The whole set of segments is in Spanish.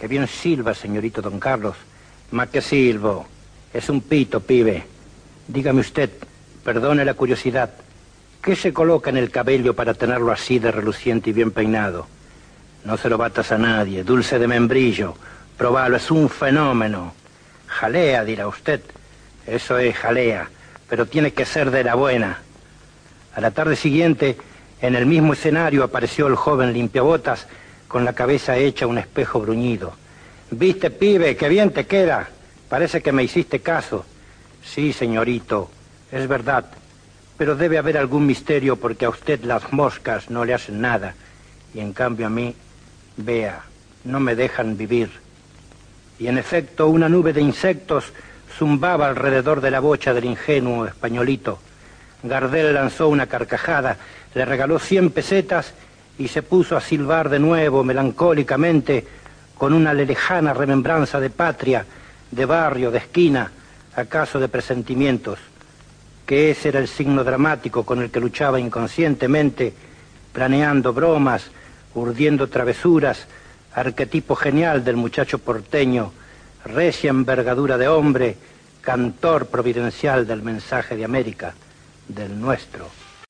Que bien silba, señorito don Carlos. Más que silbo. Es un pito, pibe. Dígame usted, perdone la curiosidad, ¿qué se coloca en el cabello para tenerlo así de reluciente y bien peinado? No se lo batas a nadie, dulce de membrillo. Probalo, es un fenómeno. Jalea, dirá usted. Eso es jalea, pero tiene que ser de la buena. A la tarde siguiente, en el mismo escenario apareció el joven limpiabotas con la cabeza hecha un espejo bruñido. ¿Viste, pibe, qué bien te queda? Parece que me hiciste caso. Sí, señorito, es verdad, pero debe haber algún misterio porque a usted las moscas no le hacen nada y en cambio a mí, vea, no me dejan vivir. Y en efecto una nube de insectos zumbaba alrededor de la bocha del ingenuo españolito. Gardel lanzó una carcajada, le regaló 100 pesetas y se puso a silbar de nuevo melancólicamente con una lejana remembranza de patria, de barrio, de esquina, acaso de presentimientos, que ese era el signo dramático con el que luchaba inconscientemente, planeando bromas, urdiendo travesuras, arquetipo genial del muchacho porteño, recia envergadura de hombre, cantor providencial del mensaje de América, del nuestro.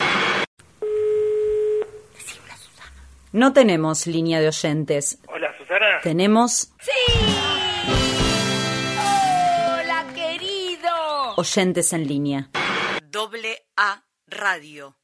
No tenemos línea de oyentes. Hola, Susana. Tenemos... ¡Sí! ¡Hola, querido! Oyentes en línea. AA Radio.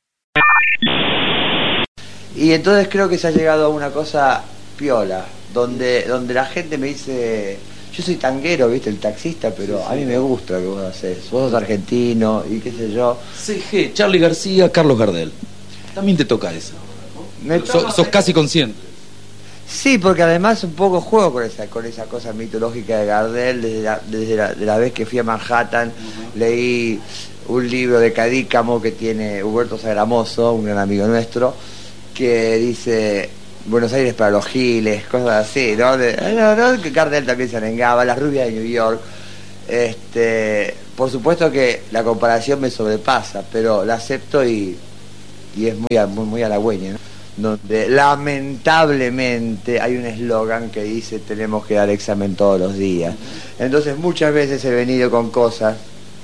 Y entonces creo que se ha llegado a una cosa piola, donde la gente me dice, yo soy tanguero, viste, el taxista, pero a mí me gusta lo que vos haces, vos sos argentino y qué sé yo. CG, Charly García, Carlos Gardel. También te toca eso. Sos casi consciente. Sí, porque además un poco juego con esa cosa mitológica de Gardel. Desde la vez que fui a Manhattan, leí un libro de Cadícamo que tiene Huberto Sagramoso, un gran amigo nuestro, que dice Buenos Aires para los giles, cosas así, ¿no? Que Gardel también se arengaba, Las rubias de New York. Por supuesto que la comparación me sobrepasa, pero la acepto y es muy halagüeña, ¿no? Donde lamentablemente hay un eslogan que dice tenemos que dar examen todos los días. Entonces muchas veces he venido con cosas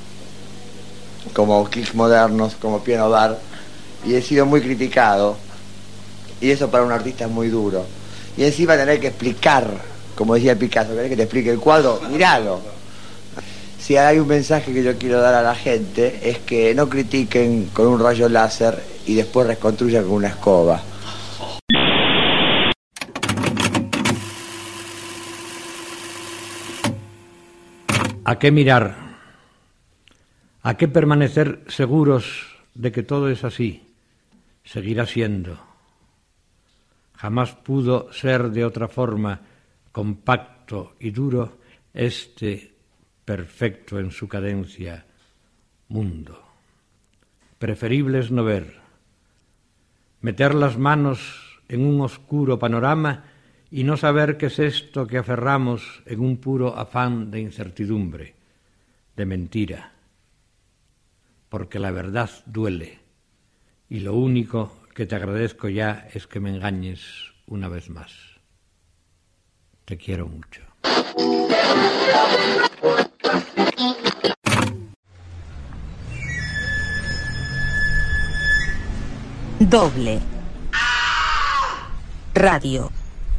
como clics modernos, como piano bar, y he sido muy criticado, y eso para un artista es muy duro. Y encima tener que explicar, como decía Picasso, querés que te explique el cuadro, miralo. Si hay un mensaje que yo quiero dar a la gente es que no critiquen con un rayo láser y después reconstruyan con una escoba. ¿A qué mirar? ¿A qué permanecer seguros de que todo es así? Seguirá siendo. Jamás pudo ser de otra forma, compacto y duro, perfecto en su cadencia, mundo. Preferible es no ver, meter las manos en un oscuro panorama y no saber qué es esto que aferramos en un puro afán de incertidumbre, de mentira, porque la verdad duele, y lo único que te agradezco ya es que me engañes una vez más. Te quiero mucho. Doble Radio.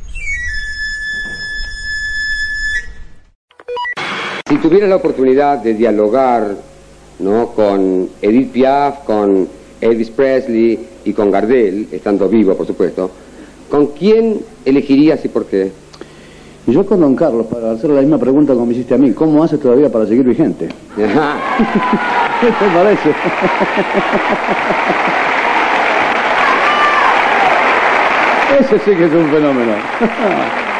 Si tuviera la oportunidad de dialogar, ¿no?, con Edith Piaf, con Elvis Presley y con Gardel, estando vivo por supuesto, ¿con quién elegirías y por qué? Y yo con don Carlos, para hacerle la misma pregunta como me hiciste a mí, ¿cómo hace todavía para seguir vigente? ¿Qué te parece? Ese sí que es un fenómeno.